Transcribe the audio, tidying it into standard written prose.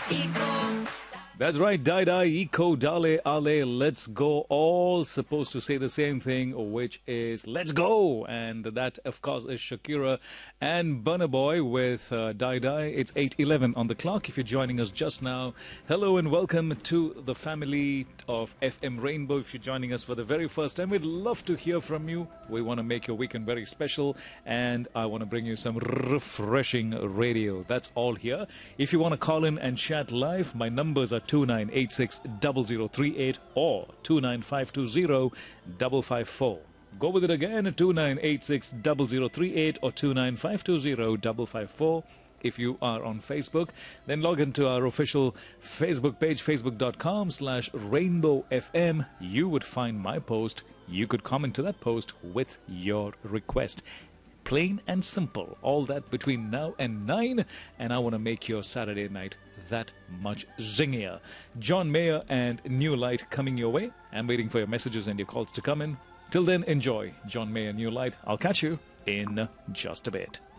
That's right, Dai Dai, Eco, Dale, Ale, let's go. All supposed to say the same thing, which is let's go. And that, of course, is Shakira and Burna Boy with Dai Dai. It's 8:11 on the clock. If you're joining us just now, hello and welcome to the family of FM Rainbow. If you're joining us for the very first time, we'd love to hear from you. We want to make your weekend very special, and I want to bring you some refreshing radio. That's all here. If you want to call in and chat live, my numbers are 2986-0038 or 29520-554. Go with it again, 2986-0038 or 29520-554. If you are on Facebook, then log into our official Facebook page, facebook.com/RainbowFM. You would find my post. You could comment to that post with your request. Plain and simple. All that between now and 9. And I want to make your Saturday night that much zingier. John Mayer and New Light coming your way. I'm waiting for your messages and your calls to come in. Till then, enjoy John Mayer, New Light. I'll catch you in just a bit.